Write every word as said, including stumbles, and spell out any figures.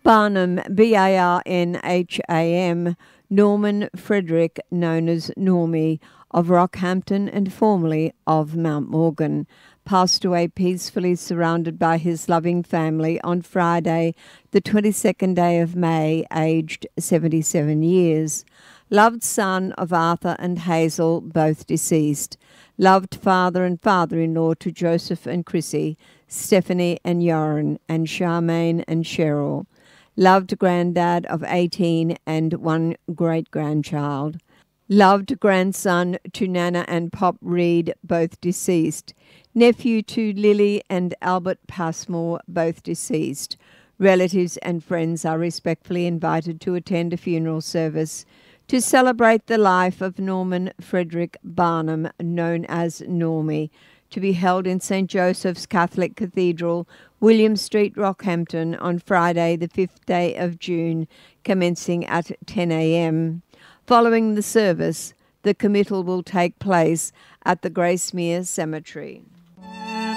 Barnum, B A R N H A M, Norman Frederick, known as Normie, of Rockhampton and formerly of Mount Morgan, passed away peacefully surrounded by his loving family on Friday, the twenty-second day of May, aged seventy-seven years. Loved son of Arthur and Hazel, both deceased. Loved father and father-in-law to Joseph and Chrissy, Stephanie and Yoren, and Charmaine and Cheryl. Loved granddad of eighteen and one great-grandchild. Loved grandson to Nana and Pop Reed, both deceased. Nephew to Lily and Albert Passmore, both deceased. Relatives and friends are respectfully invited to attend a funeral service to celebrate the life of Norman Frederick Barnum, known as Normie, to be held in Saint Joseph's Catholic Cathedral, William Street, Rockhampton, on Friday, the fifth day of June, commencing at ten a m Following the service, the committal will take place at the Gracemere Cemetery.